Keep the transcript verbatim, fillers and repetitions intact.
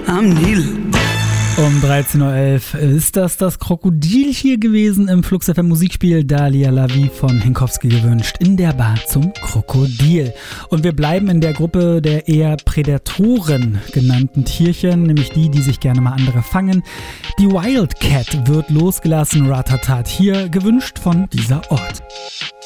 am Nil. Um dreizehn Uhr elf ist das das Krokodil hier gewesen im Flux F M Musikspiel Dalia La Vie von Henkowski gewünscht. In der Bar zum Krokodil. Und wir bleiben in der Gruppe der eher Prädatoren genannten Tierchen, nämlich die, die sich gerne mal andere fangen. Die Wildcat wird losgelassen, Ratatat, hier gewünscht von dieser Ort.